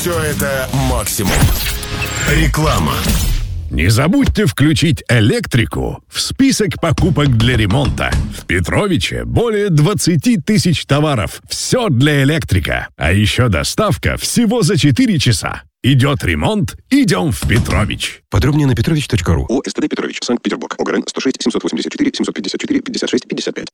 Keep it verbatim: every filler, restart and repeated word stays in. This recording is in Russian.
Все это максимум. Реклама. Не забудьте включить электрику в список покупок для ремонта. В Петровиче более двадцать тысяч товаров. Все для электрика. А еще доставка всего за четыре часа. Идет ремонт, идем в Петрович. Подробнее на петрович точка ру. ООО «СТД Петрович», Санкт-Петербург. ОГРН сто шесть семьсот восемьдесят четыре семьсот пятьдесят четыре пятьдесят шесть пятьдесят пять.